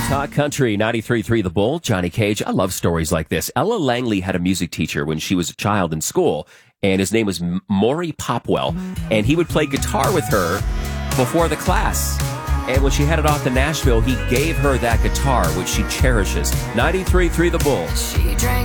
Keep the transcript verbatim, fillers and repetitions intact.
Talk Country, ninety-three point three The Bull, Johnny Cage. I love stories like this. Ella Langley had a music teacher when she was a child in school, and his name was Maury Popwell, and he would play guitar with her before the class. And when she headed off to Nashville, he gave her that guitar, which she cherishes. ninety-three point three The Bull. She drank